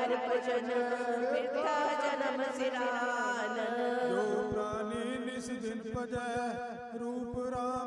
हर भजन मिठा जन्म सिरान। जो प्राणी निस दिन भजै रूप राम